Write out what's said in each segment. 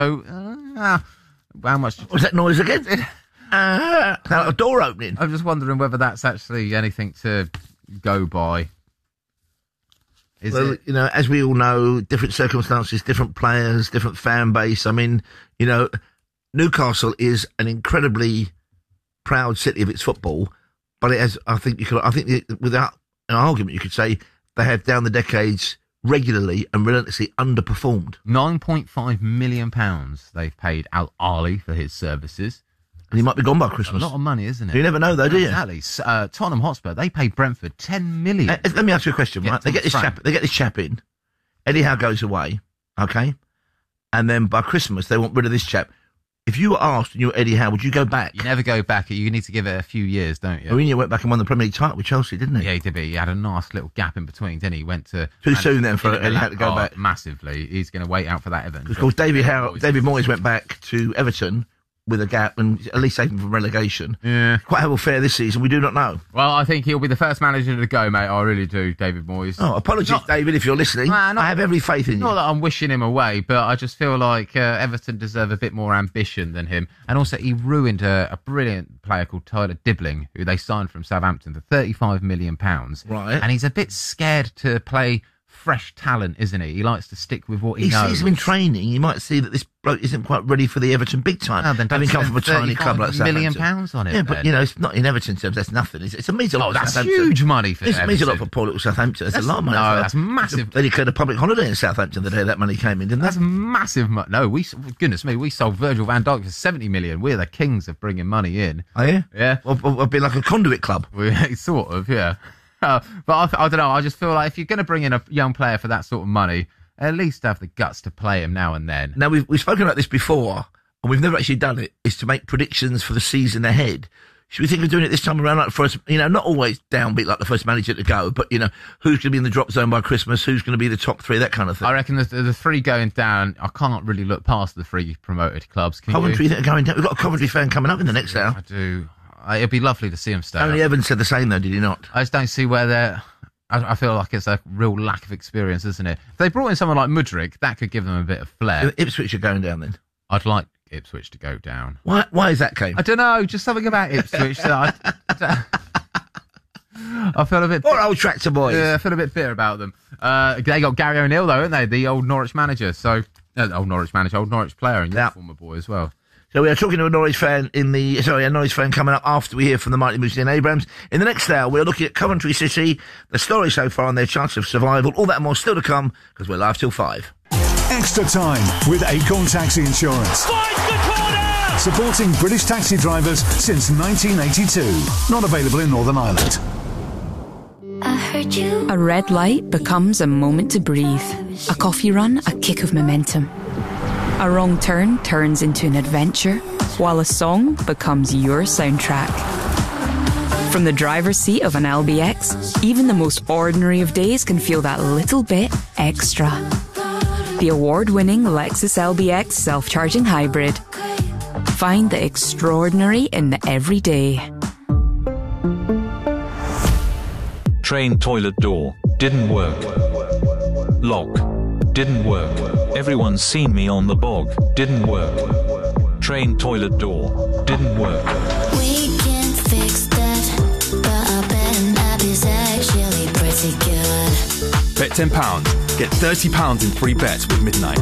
So, how much... What was that noise again? A door opening. I'm just wondering whether that's actually anything to go by. Well, you know, as we all know, different circumstances, different players, different fan base. I mean, you know, Newcastle is an incredibly proud city of its football, but it has. I think without an argument, you could say they have down the decades regularly and relentlessly underperformed. £9.5 million they've paid Al Ahly for his services. And he might be gone by Christmas. A lot of money, isn't it? You never know, though, do you? Exactly. Tottenham Hotspur, they paid Brentford $10 million. Let me ask you a question, right? They get this chap in. Eddie Howe goes away, okay? And then by Christmas, they want rid of this chap. If you were asked and you were Eddie Howe, would you go back? You never go back. You need to give it a few years, don't you? Mourinho went back and won the Premier League title with Chelsea, didn't he? Yeah, he did. He had a nice little gap in between, didn't he? He went to... Too soon then for Eddie Howe to go back. Massively. He's going to wait out for that event. Because, of course, David Moyes went back to Everton with a gap and at least saved him from relegation. Yeah. Quite how will fare this season, we do not know. Well, I think he'll be the first manager to go, mate. I really do, David Moyes. Oh, apologies, David, if you're listening. I have every faith in you. Not that I'm wishing him away, but I just feel like Everton deserve a bit more ambition than him. And also, he ruined a brilliant player called Tyler Dibbling, who they signed from Southampton for £35 million. Right. And he's a bit scared to play fresh talent, isn't he? He likes to stick with what he knows. He sees him in training. You might see that this bloke isn't quite ready for the Everton big time. No, then having come from a tiny club like £35 million Southampton. on it. Yeah, but you know, it's not in Everton terms. That's nothing. It means a lot. That's huge money for Everton. It means a lot for poor little Southampton. It's a lot of money. No, that's massive. They declared a public holiday in Southampton the day that money came in, didn't they? That's massive money. No, goodness me, we sold Virgil van Dijk for $70 million. We're the kings of bringing money in. Are you? Yeah. I've been like a conduit club. Sort of, yeah. But I don't know. I just feel like if you're going to bring in a young player for that sort of money, at least have the guts to play him now and then. Now, we've spoken about this before, and we've never actually done it, is to make predictions for the season ahead. Should we think of doing it this time around, like the first, you know, not always downbeat like the first manager to go, but, you know, who's going to be in the drop zone by Christmas, who's going to be the top three, that kind of thing? I reckon the three going down, I can't really look past the three promoted clubs. Coventry are going down. We've got a Coventry fan coming up in the next hour. I do. It'd be lovely to see him stay. Only Evans said the same, though, did he not? I just don't see where they're... I feel like it's a real lack of experience, isn't it? If they brought in someone like Mudryk, that could give them a bit of flair. Ipswich are going down, then? I'd like Ipswich to go down. Why is that, Kane? I don't know, just something about Ipswich. I feel a bit... Poor old tractor boys. Yeah, I feel a bit bitter about them. They got Gary O'Neill, though, haven't they? The old Norwich manager. Old Norwich player, and your former boy as well. So we are talking to a Norwich fan Norwich fan coming up after we hear from the mighty Muslin Abrams. In the next hour, we're looking at Coventry City, the story so far and their chance of survival. All that and more still to come, because we're live till 5. Extra time with Acorn Taxi Insurance. Finds the corner! Supporting British taxi drivers since 1982. Not available in Northern Ireland. I heard you. A red light becomes a moment to breathe. A coffee run, a kick of momentum. A wrong turn turns into an adventure, while a song becomes your soundtrack. From the driver's seat of an LBX, even the most ordinary of days can feel that little bit extra. The award-winning Lexus LBX self-charging hybrid. Find the extraordinary in the everyday. Train toilet door. Didn't work. Lock. Didn't work. Everyone's seen me on the bog. Didn't work. Train toilet door. Didn't work. We can fix that, but I bet an app is actually pretty good. Bet £10. Get £30 in free bets with Midnight.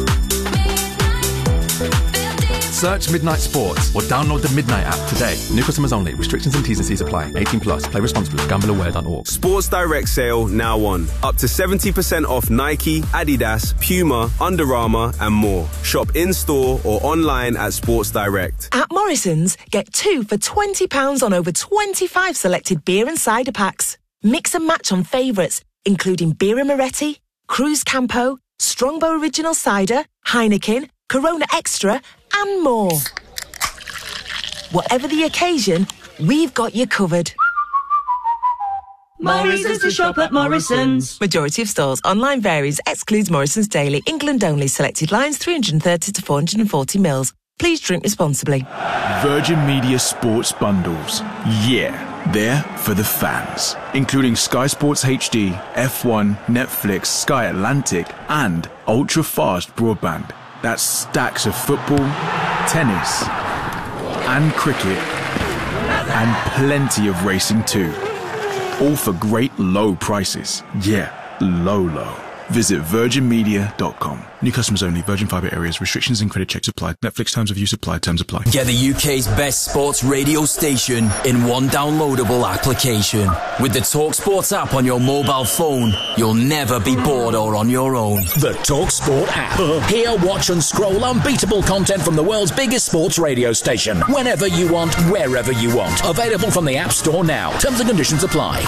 Search Midnight Sports or download the Midnight app today. New customers only. Restrictions and T's and C's apply. 18 plus. Play responsibly. GambleAware.org. Sports Direct sale now on. Up to 70% off Nike, Adidas, Puma, Under Armour and more. Shop in-store or online at Sports Direct. At Morrison's, get 2 for £20 on over 25 selected beer and cider packs. Mix and match on favourites, including Birra Moretti, Cruz Campo, Strongbow Original Cider, Heineken, Corona Extra and more. Whatever the occasion, we've got you covered. More reasons to shop at Morrison's. Majority of stores. Online varies. Excludes Morrison's Daily. England only. Selected lines 330 to 440 mils. Please drink responsibly. Virgin Media Sports Bundles. Yeah, they're for the fans. Including Sky Sports HD, F1, Netflix, Sky Atlantic and ultra-fast broadband. That's stacks of football, tennis, and cricket, and plenty of racing too. All for great low prices. Yeah, low. Visit virginmedia.com. New customers only. Virgin Fibre areas. Restrictions and credit checks apply. Netflix terms of use apply. Terms apply. Get the UK's best sports radio station in one downloadable application. With the TalkSport app on your mobile phone, you'll never be bored or on your own. The TalkSport app. Hear, watch and scroll unbeatable content from the world's biggest sports radio station. Whenever you want, wherever you want. Available from the App Store now. Terms and conditions apply.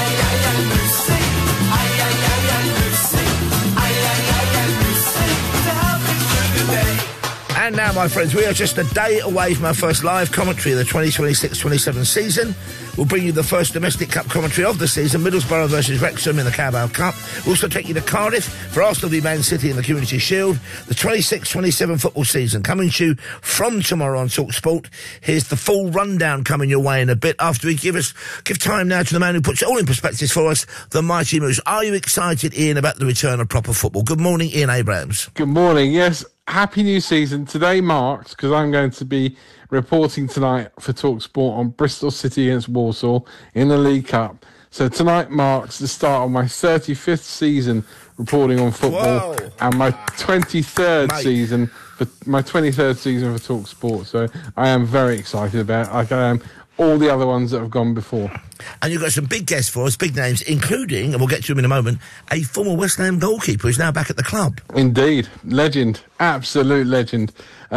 And now, my friends, we are just a day away from our first live commentary of the 2026-27 season. We'll bring you the first domestic cup commentary of the season, Middlesbrough versus Wrexham in the Carabao Cup. We'll also take you to Cardiff for Arsenal v Man City in the Community Shield. The 26-27 football season coming to you from tomorrow on TalkSport. Here's the full rundown coming your way in a bit after we give time now to the man who puts it all in perspective for us, the Mighty Moose. Are you excited, Ian, about the return of proper football? Good morning, Ian Abrams. Good morning, yes. Happy new season. Today marks, because I'm going to be reporting tonight for TalkSport on Bristol City against Walsall in the League Cup. So tonight marks the start of my 35th season reporting on football. Whoa. And my 23rd season for TalkSport. So I am very excited about it, like I am all the other ones that have gone before. And you've got some big guests for us, big names, including, and we'll get to him in a moment, a former West Ham goalkeeper who's now back at the club. Indeed. Legend. Absolute legend.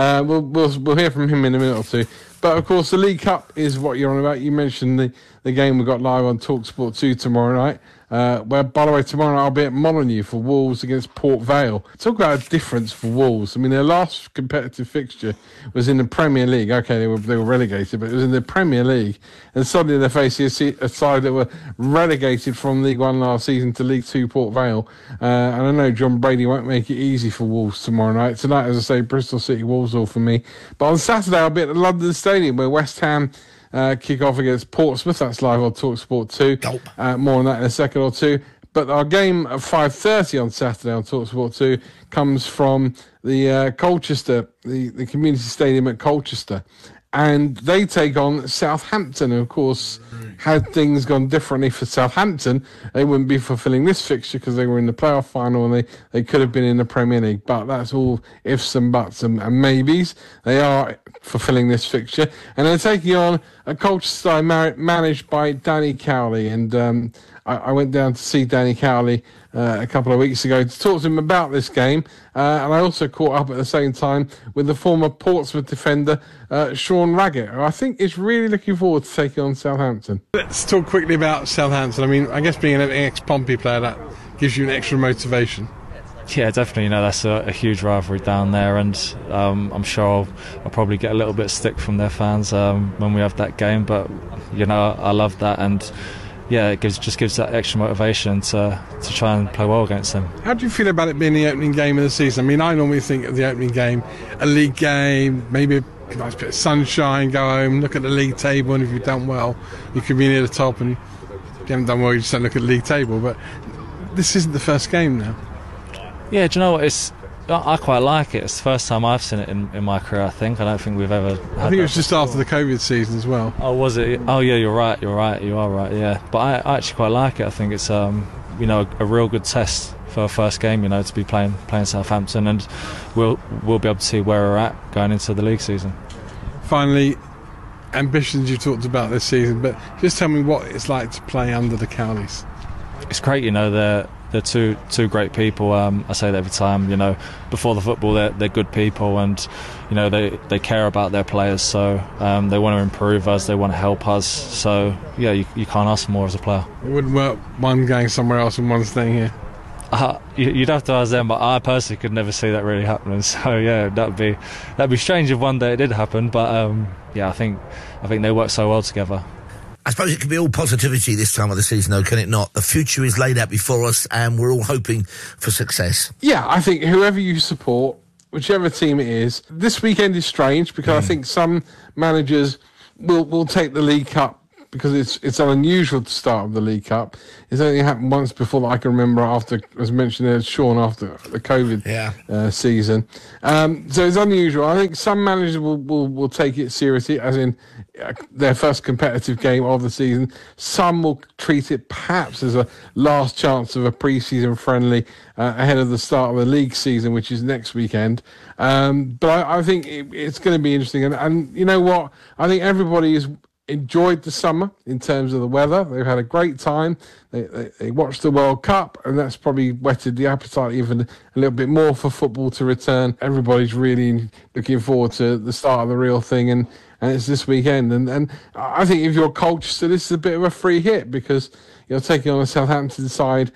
We'll hear from him in a minute or two. But, of course, the League Cup is what you're on about. You mentioned the game we got live on TalkSport 2 tomorrow night. Where, by the way, tomorrow night I'll be at Molineux for Wolves against Port Vale. Talk about a difference for Wolves. I mean, their last competitive fixture was in the Premier League. Okay, they were relegated, but it was in the Premier League. And suddenly they're facing a side that were relegated from League One last season to League Two, Port Vale. And I know John Brady won't make it easy for Wolves tomorrow night. Tonight, as I say, Bristol City, Walsall for me. But on Saturday I'll be at the London Stadium where West Ham kick off against Portsmouth. That's live on TalkSport 2. More on that in a second or two. But our game at 5:30 on Saturday on TalkSport 2 comes from the Colchester, the community stadium at Colchester. And they take on Southampton. And of course, had things gone differently for Southampton, they wouldn't be fulfilling this fixture because they were in the playoff final and they could have been in the Premier League. But that's all ifs and buts and maybes. They are fulfilling this fixture. And they're taking on a Colchester side managed by Danny Cowley. And I went down to see Danny Cowley a couple of weeks ago to talk to him about this game. And I also caught up at the same time with the former Portsmouth defender, Sean Raggett, who I think is really looking forward to taking on Southampton. Let's talk quickly about Southampton. I mean, I guess being an ex-Pompey player, that gives you an extra motivation. Yeah, definitely. You know, that's a huge rivalry down there, and I'm sure I'll probably get a little bit of stick from their fans when we have that game. But, you know, I love that, and yeah, it just gives that extra motivation to try and play well against them. How do you feel about it being the opening game of the season? I mean, I normally think of the opening game, a league game, maybe a nice bit of sunshine, go home, look at the league table, and if you've done well, you could be near the top, and if you haven't done well, you just don't look at the league table. But this isn't the first game now. Yeah, do you know what? I quite like it. It's the first time I've seen it in my career, I think. I don't think we've ever had I think it was just after the COVID season as well. Oh, was it? Oh, yeah, you're right, you are right, yeah. But I actually quite like it. I think it's, you know, a real good test for a first game, you know, to be playing Southampton, and we'll be able to see where we're at going into the league season. Finally, ambitions you talked about this season, but just tell me what it's like to play under the Cowleys. It's great, you know, they're two great people. I say that every time, you know, before the football, they're good people, and, you know, they care about their players, so they want to improve us, they want to help us, so yeah, you can't ask for more as a player. It wouldn't work one going somewhere else and one staying here? You'd have to ask them, but I personally could never see that really happening, so yeah, that'd be strange if one day it did happen, but yeah, I think they work so well together. I suppose it can be all positivity this time of the season, though, can it not? The future is laid out before us, and we're all hoping for success. Yeah, I think whoever you support, whichever team it is, this weekend is strange because I think some managers will take the League Cup because it's unusual to start with the League Cup. It's only happened once before that I can remember after, as mentioned there, Sean, after the COVID season. So it's unusual. I think some managers will take it seriously, as in their first competitive game of the season. Some will treat it perhaps as a last chance of a pre-season friendly ahead of the start of the league season, which is next weekend. But I think it's going to be interesting. And you know what? I think everybody has enjoyed the summer in terms of the weather. They've had a great time. They watched the World Cup, and that's probably whetted the appetite even a little bit more for football to return. Everybody's really looking forward to the start of the real thing, and it's this weekend. And I think if you're Colchester, this is a bit of a free hit because you're taking on a Southampton side.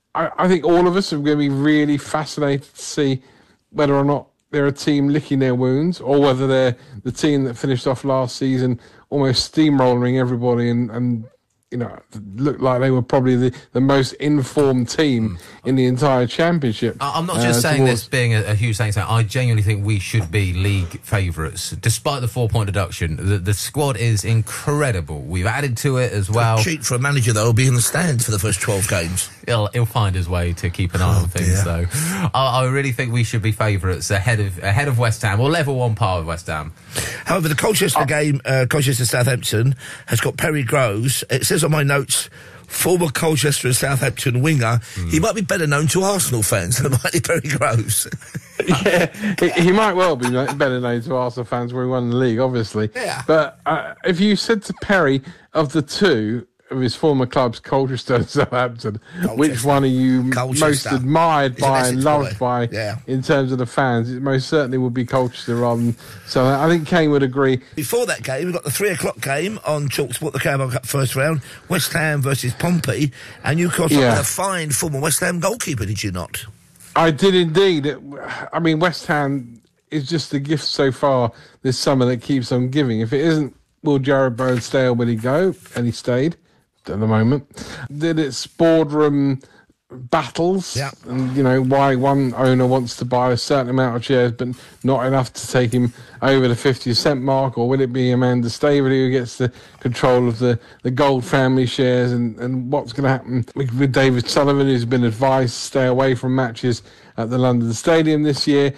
I think all of us are going to be really fascinated to see whether or not they're a team licking their wounds, or whether they're the team that finished off last season almost steamrolling everybody and you know, looked like they were probably the most informed team in the entire championship. I'm not just saying this being a huge thing. I genuinely think we should be league favourites, despite the 4-point deduction. The squad is incredible. We've added to it as well. Cheap for a manager, though, will be in the stands for the first 12 games. He'll find his way to keep an eye on things, though. I really think we should be favourites ahead of West Ham, or level on par with West Ham. However, the Colchester game, Colchester-Southampton, has got Perry Groves. It says on my notes, former Colchester and Southampton winger. He might be better known to Arsenal fans than might be Perry Groves. Yeah, he might well be better known to Arsenal fans where he won the league, obviously. Yeah. But if you said to Perry, of the two of his former clubs, Colchester and Southampton, which one are you most admired by and loved by in terms of the fans? It most certainly would be Colchester rather than Southampton. I think Kane would agree. Before that game, we've got the 3:00 game on TalkSport, the Carabao Cup first round, West Ham versus Pompey, and you caught up with a fine former West Ham goalkeeper, did you not? I did indeed. I mean, West Ham is just a gift so far this summer that keeps on giving. If it isn't, will Jared Bowen stay or will he go? And he stayed at the moment. Did its boardroom battles, and you know why one owner wants to buy a certain amount of shares but not enough to take him over the 50% mark, or will it be Amanda Staveley who gets the control of the Gold family shares, and what's going to happen with David Sullivan, who's been advised to stay away from matches at the London Stadium this year,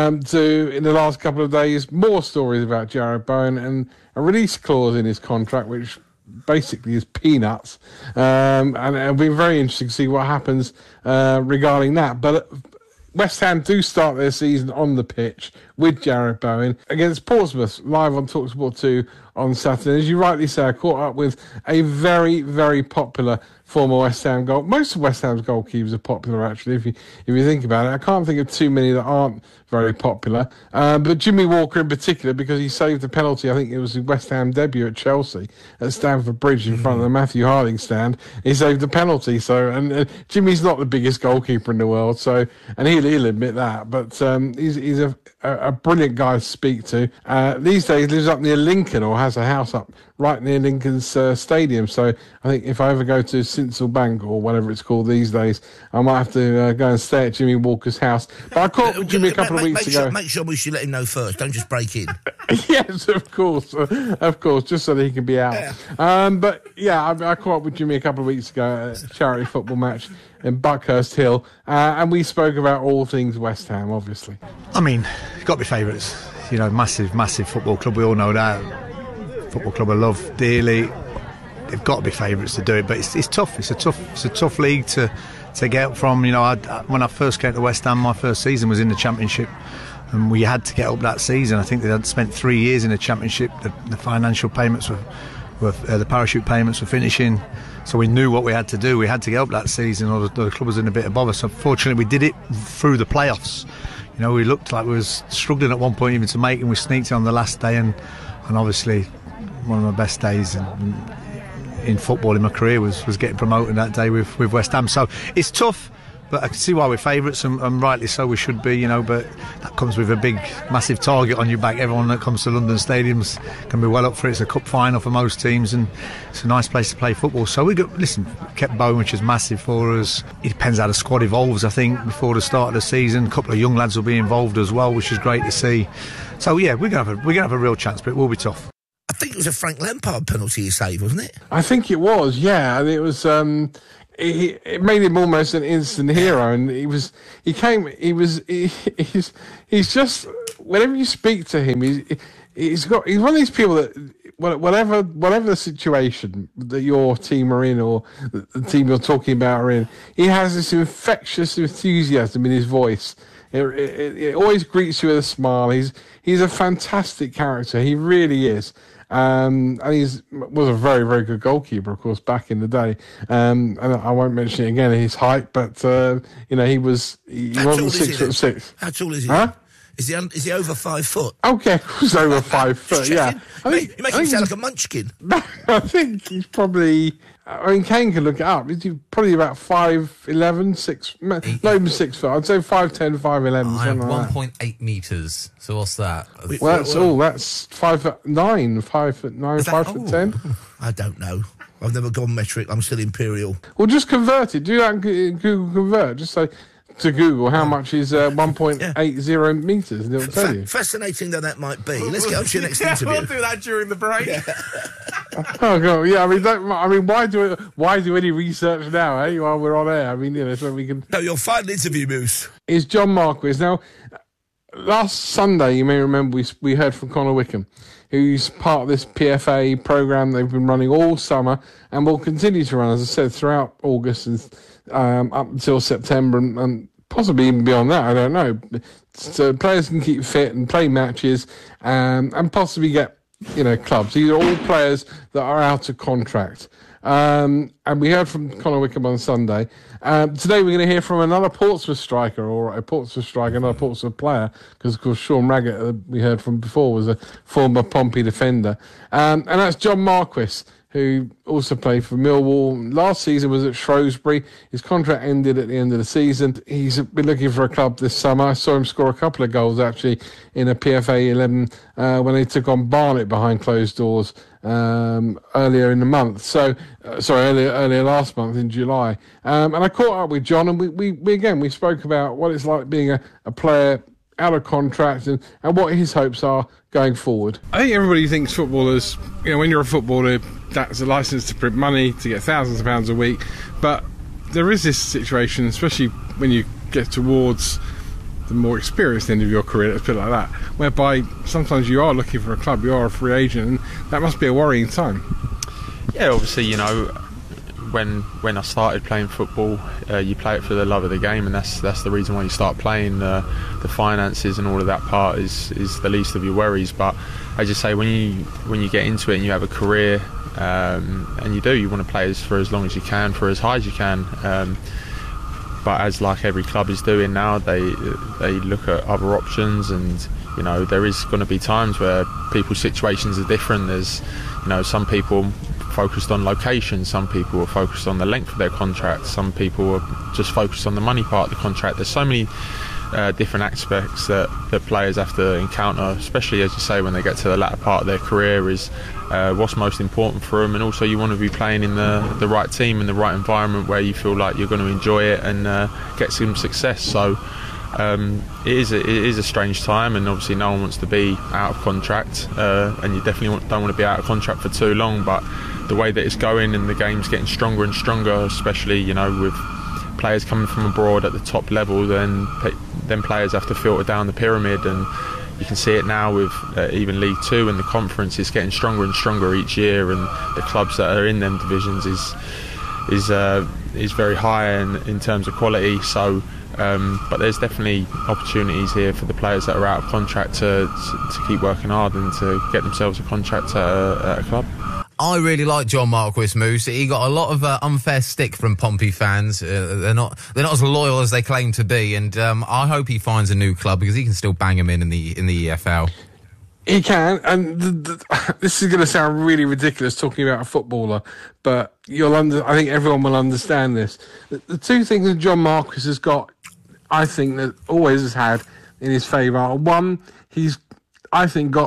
to in the last couple of days more stories about Jared Bowen and a release clause in his contract which basically is peanuts, and it'll be very interesting to see what happens regarding that. But West Ham do start their season on the pitch with Jared Bowen against Portsmouth, live on TalkSport 2 on Saturday. As you rightly say, I caught up with a very, very popular former West Ham goal. Most of West Ham's goalkeepers are popular, actually, if you think about it. I can't think of too many that aren't very popular. But Jimmy Walker in particular, because he saved a penalty, I think it was his West Ham debut at Chelsea at Stamford Bridge in front of the Matthew Harding stand. He saved a penalty. So, and Jimmy's not the biggest goalkeeper in the world, so, and he'll admit that. But he's a brilliant guy to speak to. These days lives up near Lincoln, or has a house up right near Lincoln's stadium. So I think if I ever go to Sinsel Bank, or whatever it's called these days, I might have to go and stay at Jimmy Walker's house. But I caught up with Jimmy a couple of weeks ago. Make sure we should let him know first. Don't just break in. Yes, of course, just so that he can be out. But yeah, I caught up with Jimmy a couple of weeks ago at a charity football match in Buckhurst Hill, and we spoke about all things West Ham, obviously. I mean, you've got to be favourites. You know, massive football club. We all know that. Football club I love dearly. They've got to be favourites to do it, but it's tough. It's a tough league to get up from. You know, when I first came to West Ham, my first season was in the Championship, and we had to get up that season. I think they had spent 3 years in the Championship. The financial payments were the parachute payments were finishing, so we knew what we had to do. We had to get up that season, or the club was in a bit of bother. So fortunately, we did it through the playoffs. You know, we looked like we was struggling at one point even to make, and we sneaked on the last day, and obviously one of my best days in football in my career was getting promoted that day with West Ham. So it's tough, but I can see why we're favourites, and rightly so we should be, you know, but that comes with a big, massive target on your back. Everyone that comes to London stadiums can be well up for it. It's a cup final for most teams, and it's a nice place to play football. So we kept Bowen, which is massive for us. It depends how the squad evolves. I think before the start of the season, a couple of young lads will be involved as well, which is great to see. So yeah, we're gonna have a real chance, but it will be tough. I think it was a Frank Lampard penalty he saved, wasn't it? I think it was, yeah. And it was, it made him almost an instant hero. And he's just, whenever you speak to him, he's one of these people that, whatever the situation that your team are in or the team you're talking about are in, he has this infectious enthusiasm in his voice. It always greets you with a smile. He's a fantastic character. He really is. And was a very, very good goalkeeper, of course, back in the day. And I won't mention it again, his height, but he wasn't 6'6". How tall is he? Huh? Is he over 5 foot? Okay, he's over 5 foot. Yeah, You make him sound like a munchkin. I think he's probably. I mean, Kane can look it up. He's probably about 5'11", 6, not even 6 foot. I'd say 5'10", 5'11". I have 1.8 metres. So what's that? Well, that's all. That's 5'9", 5'9", 5'10". I don't know. I've never gone metric. I'm still imperial. Well, just convert it. Do that in Google Convert. Just say to Google how much is 1.80 metres, and it'll tell you. Fascinating though that might be. Let's get on to your next interview. We'll do that during the break. Oh God, yeah. I mean, why do any research now? Eh? While we're on air, I mean, so we can. No, your final interview, Moose, is John Marquis. Now, last Sunday, you may remember we heard from Connor Wickham, who's part of this PFA program they've been running all summer and will continue to run, as I said, throughout August and up until September and possibly even beyond that. I don't know. So players can keep fit and play matches and possibly get clubs. These are all players that are out of contract. And we heard from Connor Wickham on Sunday. Today we're going to hear from another Portsmouth striker, or a Portsmouth striker, another Portsmouth player, because of course Sean Raggett, we heard from before, was a former Pompey defender. And that's John Marquis, who also played for Millwall. Last season was at Shrewsbury. His contract ended at the end of the season. He's been looking for a club this summer. I saw him score a couple of goals, actually, in a PFA 11 when they took on Barnet behind closed doors earlier in the month. Earlier last month in July. And I caught up with John, and we spoke about what it's like being a player out of contract and what his hopes are going forward. I think everybody thinks footballers, when you're a footballer, that's a license to print money, to get thousands of pounds a week. But there is this situation, especially when you get towards the more experienced end of your career, let's put it like that, whereby sometimes you are looking for a club, you are a free agent, and that must be a worrying time. Yeah, obviously, when I started playing football, you play it for the love of the game, and that's the reason why you start playing. The finances and all of that part is the least of your worries. But as you say, when you get into it and you have a career, and you want to play for as long as you can, for as high as you can. But as like every club is doing now, they look at other options, and there is going to be times where people's situations are different. There's some people focused on location, some people are focused on the length of their contract, some people are just focused on the money part of the contract. There's so many different aspects that players have to encounter, especially as you say when they get to the latter part of their career, is what's most important for them. And also you want to be playing in the right team, in the right environment where you feel like you're going to enjoy it and get some success. So it is a strange time, and obviously no one wants to be out of contract, and you definitely don't want to be out of contract for too long. But the way that it's going and the game's getting stronger and stronger, especially with players coming from abroad at the top level, then players have to filter down the pyramid, and you can see it now with even League Two and the conference is getting stronger and stronger each year, and the clubs that are in them divisions is very high in terms of quality. So but there's definitely opportunities here for the players that are out of contract to keep working hard and to get themselves a contract at a club. I really like John Marquis, Moose. He got a lot of unfair stick from Pompey fans. They're not as loyal as they claim to be, and I hope he finds a new club because he can still bang them in the EFL. He can, and this is going to sound really ridiculous talking about a footballer, but I think everyone will understand this. The two things that John Marquis has got, I think, that always has had in his favour are, one, he's, I think, got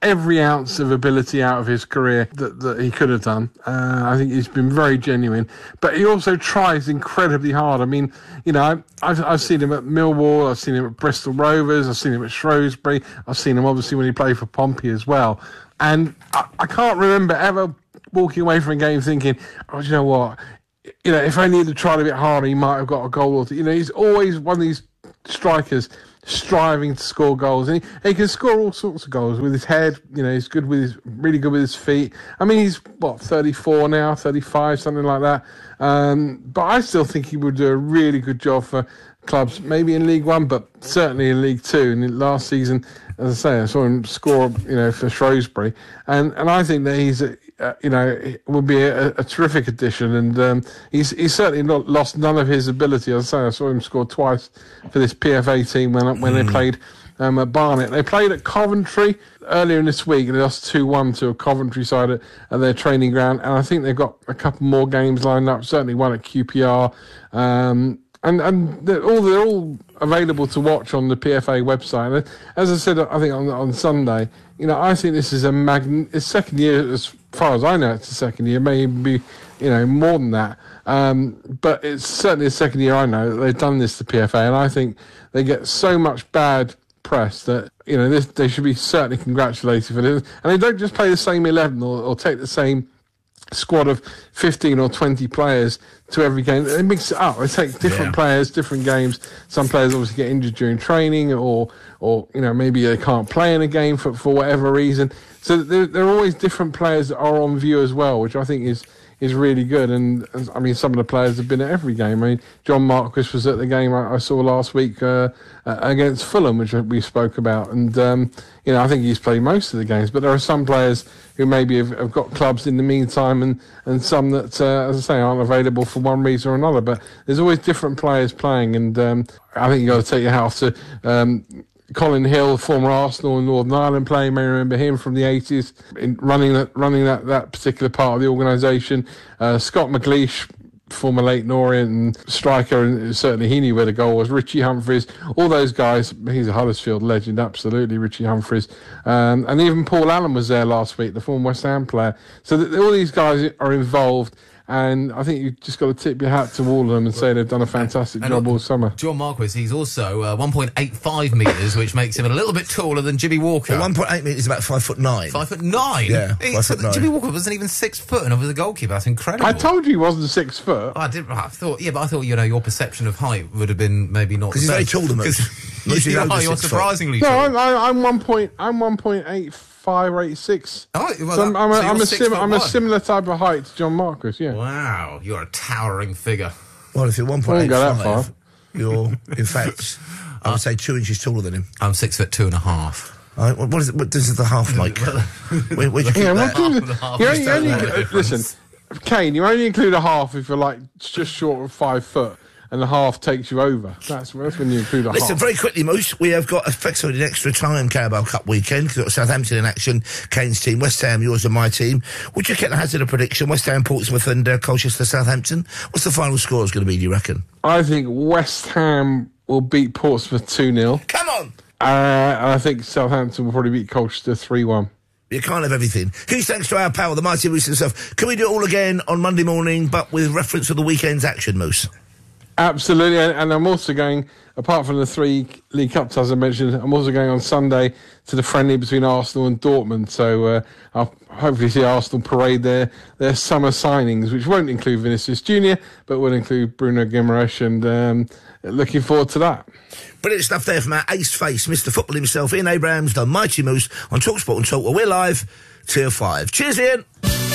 every ounce of ability out of his career that he could have done. I think he's been very genuine, but he also tries incredibly hard. I mean, you know, I've seen him at Millwall, I've seen him at Bristol Rovers, I've seen him at Shrewsbury, I've seen him obviously when he played for Pompey as well. And I can't remember ever walking away from a game thinking, oh, do you know what? You know, if only he'd have tried a bit harder, he might have got a goal or two. You know, he's always one of these strikers striving to score goals, and he can score all sorts of goals with his head. You know, he's really good with his feet. I mean, he's 34 now, 35, something like that. But I still think he would do a really good job for clubs, maybe in League One, but certainly in League Two. And last season, as I say, I saw him score, you know, for Shrewsbury, and I think that he's would be a terrific addition, and he's certainly not lost none of his ability. As I say, I saw him score twice for this PFA team when they played at Barnet. They played at Coventry earlier in this week, and they lost 2-1 to a Coventry side at their training ground, and I think they've got a couple more games lined up, certainly one at QPR, and they're all available to watch on the PFA website. And as I said, I think on Sunday, you know, I think this is it's second year, as far as I know, it's the second year, maybe, you know, more than that. But it's certainly the second year I know that they've done this to PFA, and I think they get so much bad press that, you know, they should be certainly congratulated for this. And they don't just play the same 11 or take the same squad of 15 or 20 players to every game. They mix it up. They take different players, different games. Some players obviously get injured during training, or you know, maybe they can't play in a game for whatever reason. So there are always different players that are on view as well, which I think is really good. And I mean, some of the players have been at every game. I mean, John Marquis was at the game I saw last week against Fulham, which we spoke about. And, you know, I think he's played most of the games. But there are some players who maybe have got clubs in the meantime, and some that, as I say, aren't available for one reason or another. But there's always different players playing. And I think you've got to take your hat off to Colin Hill, former Arsenal and Northern Ireland player. You may remember him from the 80s, running that particular part of the organisation. Scott McLeish, former Leyton Orient striker, and certainly he knew where the goal was. Richie Humphries, all those guys. He's a Huddersfield legend, absolutely, Richie Humphries. And even Paul Allen was there last week, the former West Ham player. So all these guys are involved. And I think you've just got to tip your hat to all of them and say they've done a fantastic job all summer. John Marquis, he's also 1.85 metres, which makes him a little bit taller than Jimmy Walker. Well, 1.8 metres is about 5'9". 5'9"? Yeah, 5'9". Jimmy Walker wasn't even 6 foot, and I was a goalkeeper. That's incredible. I told you he wasn't 6 foot. I thought, you know, your perception of height would have been maybe not. Because he's very tall, you're surprisingly tall. No, I'm 1.85 or 86. Oh, well, so I'm a similar type of height to John Marquis, yeah. Wow, you're a towering figure. Well, if you're 1.85, you're, in fact, I would say 2 inches taller than him. I'm 6'2.5". What does the half make? Where'd you keep that? Listen, Kane, you only include a half if you're like just short of 5 foot. And the half takes you over. That's when you include a half. Listen, very quickly, Moose, we have got effectively an extra time Carabao Cup weekend, because we've got Southampton in action, Kane's team, West Ham, yours and my team. Would you get the hazard of prediction? West Ham, Portsmouth and Colchester, Southampton. What's the final score going to be, do you reckon? I think West Ham will beat Portsmouth 2-0. Come on! And I think Southampton will probably beat Colchester 3-1. You can't have everything. Huge thanks to our pal, the mighty Moose himself. Can we do it all again on Monday morning, but with reference to the weekend's action, Moose? Absolutely, and I'm also going, apart from the 3 League Cups, as I mentioned, I'm also going on Sunday to the friendly between Arsenal and Dortmund. So I'll hopefully see Arsenal parade their summer signings, which won't include Vinicius Jr., but will include Bruno Guimaraes, and looking forward to that. Brilliant stuff there from our ace face, Mr. Football himself, Ian Abrahams, the mighty Moose, on TalkSport and Talk, where we're live till 5. Cheers, Ian!